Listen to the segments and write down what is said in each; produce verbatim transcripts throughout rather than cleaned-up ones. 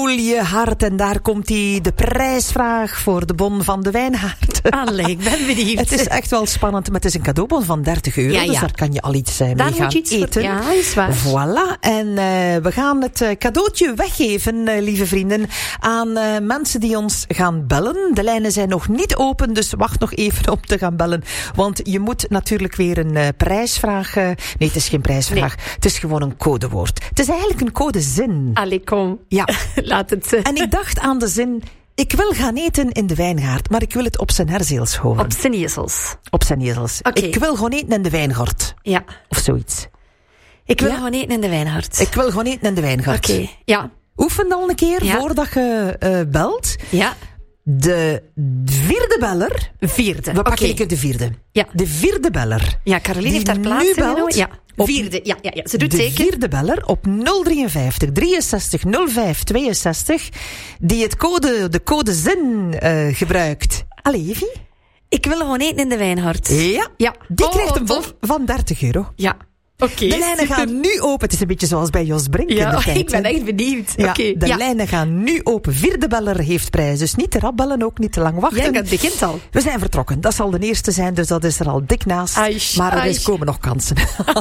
Voel je hart en daar komt die de prijsvraag voor de bon van de wijngaard. Allee, ik ben benieuwd. Het is echt wel spannend, maar het is een cadeaubon van dertig euro. Ja, ja. Dus daar kan je al iets uh, mee daar gaan moet je iets eten. Voor, ja, is waar. Voilà. En uh, we gaan het uh, cadeautje weggeven, uh, lieve vrienden, aan uh, mensen die ons gaan bellen. De lijnen zijn nog niet open, dus wacht nog even om te gaan bellen. Want je moet natuurlijk weer een uh, prijsvraag... Uh, nee, het is geen prijsvraag. Nee. Het is gewoon een codewoord. Het is eigenlijk een codezin. Allee, kom. Ja. Laat het. Uh. En ik dacht aan de zin... Ik wil gaan eten in de wijngaard, maar ik wil het op zijn herzeels horen. Op zijn ezels. Op zijn ezels. Okay. Ik wil gewoon eten in de wijngaard. Ja. Of zoiets. Ik wil ja? gewoon eten in de wijngaard. Ik wil gewoon eten in de wijngaard. Oké, okay. Ja. Oefen dan een keer ja. voordat je uh, belt. Ja. De vierde beller. Vierde. We pakken okay. een keer de vierde. Ja. De vierde beller. Ja, Caroline heeft daar plaats nu belt. Ja. Vierde, ja, ja, ja, ze doet de zeker. De vierde beller op nul drieënvijftig drieënzestig nul vijf tweeënzestig die het code, de codezin uh, gebruikt. Allee, Evie? Ik wil gewoon eten in de wijngaard. Ja, ja. Die oh, krijgt een bon van dertig euro. Ja. Okay, de lijnen super. gaan nu open. Het is een beetje zoals bij Jos Brink ja, in de tijd. Ik ben echt benieuwd. Ja, okay, de ja. lijnen gaan nu open. Vierde beller heeft prijs. Dus niet te rap bellen, ook niet te lang wachten. Ja, het begint al. We zijn vertrokken. Dat zal de eerste zijn, dus dat is er al dik naast. Aish, maar er aish. is komen nog kansen.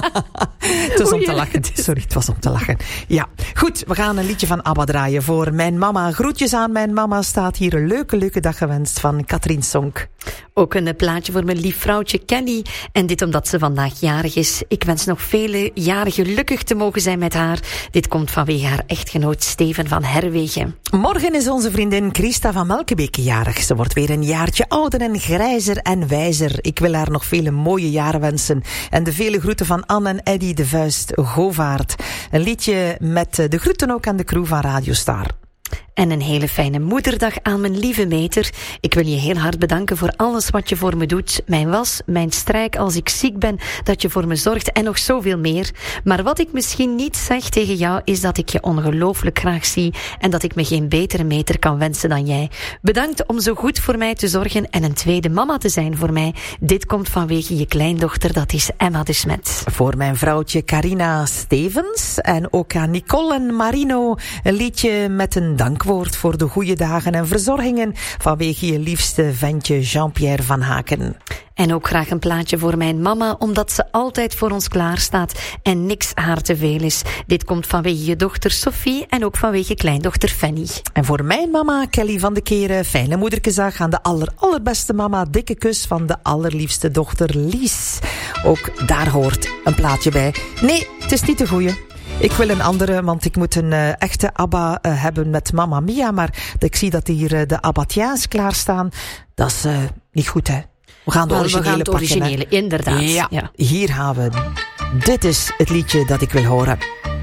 Het was om te lachen. Sorry, het was om te lachen. Ja, goed. We gaan een liedje van ABBA draaien voor mijn mama. Groetjes aan mijn mama. Staat hier een leuke, leuke dag gewenst van Katrien Sonk. Ook een plaatje voor mijn lief vrouwtje Kelly. En dit omdat ze vandaag jarig is. Ik wens nog vele jaren gelukkig te mogen zijn met haar. Dit komt vanwege haar echtgenoot Steven van Herwegen. Morgen is onze vriendin Christa van Melkebeke jarig. Ze wordt weer een jaartje ouder en grijzer en wijzer. Ik wil haar nog vele mooie jaren wensen. En de vele groeten van Anne en Eddy de Vuist Govaert. Een liedje met de groeten ook aan de crew van Radio Star. En een hele fijne moederdag aan mijn lieve meter. Ik wil je heel hard bedanken voor alles wat je voor me doet. Mijn was, mijn strijk als ik ziek ben, dat je voor me zorgt en nog zoveel meer. Maar wat ik misschien niet zeg tegen jou is dat ik je ongelooflijk graag zie en dat ik me geen betere meter kan wensen dan jij. Bedankt om zo goed voor mij te zorgen en een tweede mama te zijn voor mij. Dit komt vanwege je kleindochter, dat is Emma de Smet. Voor mijn vrouwtje Carina Stevens en ook aan Nicole en Marino een liedje met een dankwoord voor de goede dagen en verzorgingen vanwege je liefste ventje Jean-Pierre van Haken. En ook graag een plaatje voor mijn mama, omdat ze altijd voor ons klaarstaat en niks haar te veel is. Dit komt vanwege je dochter Sophie en ook vanwege kleindochter Fanny. En voor mijn mama Kelly van de Keren, fijne moederkesdag aan de aller, allerbeste mama. Dikke kus van de allerliefste dochter Lies. Ook daar hoort een plaatje bij. Nee, het is niet de goeie. Ik wil een andere, want ik moet een uh, echte ABBA uh, hebben met Mamma Mia. Maar ik zie dat hier uh, de ABBAtiaans klaarstaan. Dat is uh, niet goed, hè. We gaan de maar originele we gaan het pakken, originele, hè. inderdaad. Ja, ja, hier gaan we. Dit is het liedje dat ik wil horen.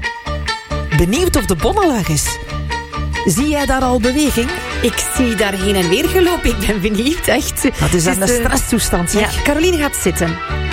Benieuwd of de bon al weg is. Zie jij daar al beweging? Ik zie daar heen en weer gelopen. Ik ben benieuwd, echt. Dat is dus, een uh, stresstoestand, zeg. Ja, Caroline gaat zitten.